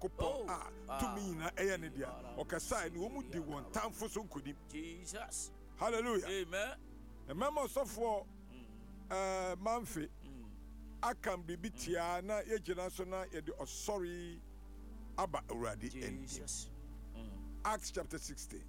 Nyankopɔn to me na ɛyɛ ne dia ɔkasa ni wo mu di won tamfo so nkodim Jesus. hallelujah Amen. Remember sɔfo manfe akam bibi tia na yegyina so na ye de osori aba awurade Jesus. Acts chapter 16.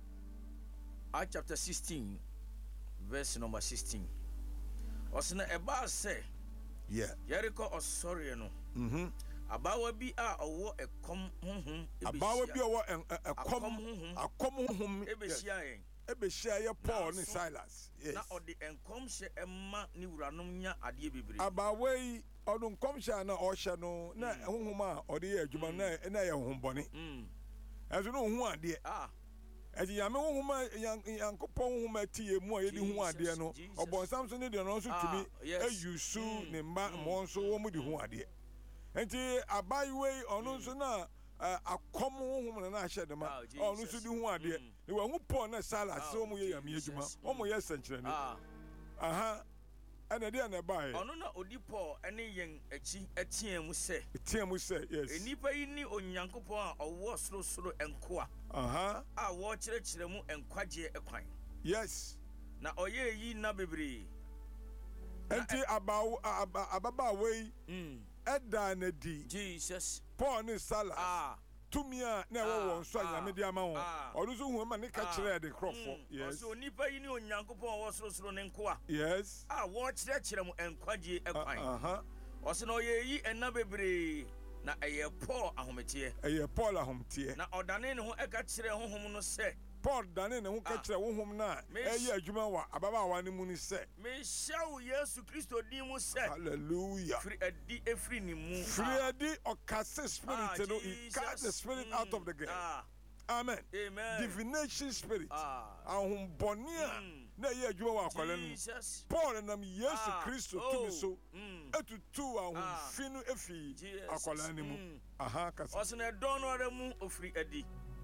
Acts chapter 16 verse number 16. Osina eba se Yeah. Jericho osori no. Abawa bi a owo ekom honhom Abawa bi owo akom honhom ebehia yen. Ebehia ye Paul ni Silas. Yes. Na odi enkom hye emma ni wuranom nya ade bebre. Abawa yi odun komhye na ohye no na honhom a odi ye adwuma na ye honhombone. Ezo no hu ade. Eji yame honhom Yankopɔn honhom atie mu a ye di hu ade no. Obonsam so ne de no so tumi eyusu ne mma mo so wo mu di hu ade. Enti abayiwe ono so na akom honhom na ahye de ma ono so di hu ade. E wa hu Paul na Silas so mu ye yame adwuma. Omo ye senkyere ni. Aha. Ana dia na bae. Ono na odi Paul ene yen achi atia mu se. Atia mu se, yes. Enipa yi ni Onyankopɔn a ɔwɔ soro enkoa. Aha. A wo kyerɛkyerɛ mu enkwagye ekwan. Yes. Na ɔyɛ yi na bebre. Enti ababa we Eda na di. Jesus. Paul ni Silas. Tumia na wo nso anyame di ama wo. Ɔno so hu ma ne ka kyerɛ de krɔfo. Yes. So nipa yi ni Onyankopɔn wɔ soro ne nkoa. Yes. A wo kyerɛkyerɛ mu enkwagye ekwan. Aha. Ɔse na ɔyɛ yi ena bebre. Na ɛyɛ Paul ahometie. Ɛyɛ Paul ahometie. Na ɔdane ne ho ɛka kyerɛ honhom no sɛ. Paul dane ne ho ka kyerɛ honhom na ɛyɛ adwuma wa ababa wa ne mu ni sɛ. Me hyɛw Yesu Kristo din mu sɛ. Hallelujah. Free adi efri ni mu. Free adi okase spirit no he cast the spirit out of the girl. Amen. Amen. Divination spirit. Ahombɔne na ɛyɛ adwuma wa akwale no. Paul nam Yesu Kristo tumi so etutu ahomfi no efi akwale no mu. Aha kasa. Ɔsena dɔn no ara mu ofri adi.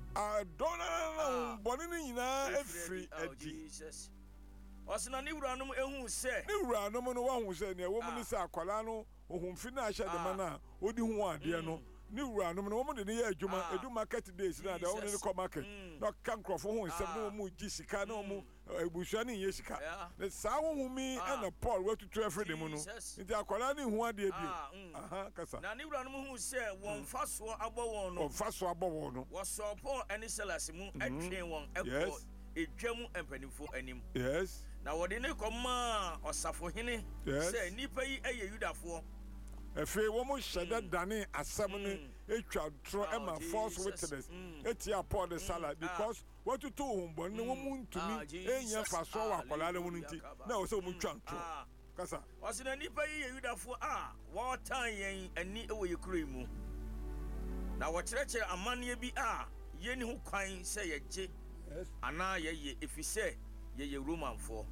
Dɔn bɔne no nyinaa efiri adi. Ɔsena ne wuranom ehu sɛ. Ne wuranom no wahu sɛ ne wo mu ni sɛ akwala no ohomfi na ahyɛ de ma na odi hu ade no. Ne wuranom no wo mu de ne yɛ adwuma edu market days na da wo ne kɔ market. Na kan krɔfo hu nsɛm na wo mu gi sika na wo mu ebusua ne yɛ sika. Ne saa honhumi ana Paul watutu afre de mu no. Nti akwala ne hu ade bi. Aha kasa. Na ne wuranom hu sɛ wɔn faso abɔ wɔn no. Wɔn faso abɔ wɔn no. Wɔsɔ Paul ɛne Silas mu atwe wɔn ɛkɔ edwa mu mpanimfo anim. Yes. Na wɔde ne kɔma ɔsafohene sɛ nipa yi ɛyɛ Yudafoɔ. Efe wo mo hyɛda dane asɛm ne etwa tro ema false witness etia Paul de Silas because what to hombɔ ne wo mu ntumi enya faso wa akwala le mu nti na wo se wo mu twa tro kasa ɔsena nipa yi yɛ Yudafoɔ a wɔtan yɛn ani ɛwɔ yɛ kuro mu na wɔkyerɛkyerɛ amanneɛ bi a yɛni ho kwan sɛ yɛgye ana yɛyɛ efisɛ yɛyɛ Romanfoɔ.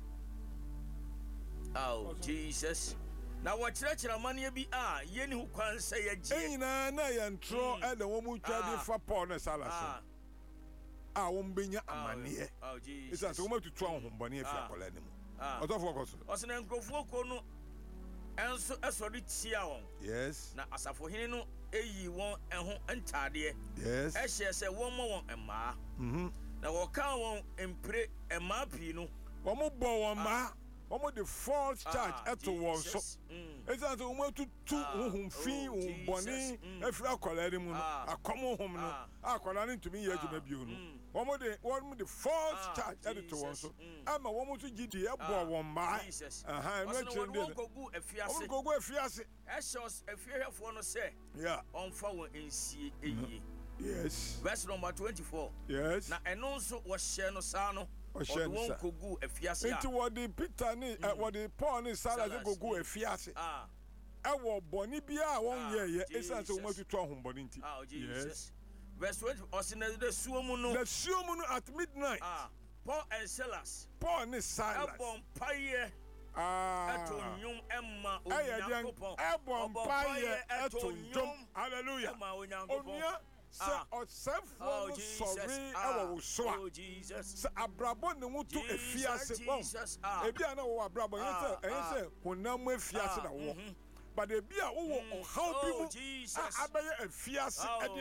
Oh Jesus. Na wɔkyerɛkyerɛ amanneɛ bi a yɛni ho kwan sɛ yɛgye. Nyinaa na yɛntro ɛna wɔn mu twa de fa Paul ne Silas. Wɔn benya amanneɛ. Isa sɛ wɔn atutu ahombɔne afi akɔla ne mu. Ɔtɔfoɔ kɔ so. Ɔsena nkurɔfoɔ ko no ɛnso ɛsɔre tia wɔn. Yes. Na asafohene no eyi wɔn ɛho ntaadeɛ. Yes. Ɛhyɛ sɛ wɔn mɔ wɔn mmaa. Na wɔka wɔn mpire mmaa pii no. Wɔn bɔ wɔn mmaa. Wɔn de false charge ɛto wɔn so. Ɛsan sɛ wɔn atutu honhomfi honbɔne afiri akɔla ne mu no. Akɔm honhom no. Akɔla ne ntumi yɛ adwuma bio no. Wɔn de false charge ɛde to wɔn so. Ama wɔn nso gidi ɛbɔ wɔn mmaa. Aha ɛno akyerɛ ndi. Wɔn kogu efiase. Wɔn kogu efiase. Ɛhyɛ efiehwɛfoɔ no sɛ. Ɔnfa wɔn nsie eyi. Yes. Verse number 24. Yes. Na ɛno nso wɔhyɛ no saa no. Ɔhyɛ no saa. Wɔn kogu efiase a. Nti wɔde Peter ne wɔde Paul ne Silas kogu efiase. Ɛwɔ bɔne biara wɔn yɛyɛ ɛsan sɛ wɔn atutu ahombɔne nti. Yes. Verse 20. Ɔsena de suo mu no. The suo mu no at midnight. Paul and Silas. Paul ne Silas. Ɛbɔ mpaeɛ. Ɛto nnwom ɛma Onyankopɔn. Ɛbɔ mpaeɛ ɛto nnwom. Hallelujah. Ɛma Onyankopɔn. Sɛ ɔsɛfoɔ no sɔre ɛwɔ wo so a sɛ abrabɔ ne ho to efiase wɔn ebi a na wɔwɔ abrabɔ ɛyɛ sɛ honam mu efiase na wɔwɔ but ebi a wɔwɔ ɔhaw bi mu a abɛyɛ efiase ɛde